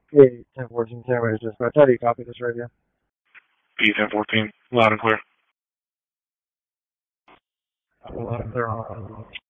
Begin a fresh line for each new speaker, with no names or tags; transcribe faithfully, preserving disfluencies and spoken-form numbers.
Hey, ten fourteen, San Francisco Dispatch. How do you copy this radio?
B ten fourteen, loud and clear.
Loud and clear.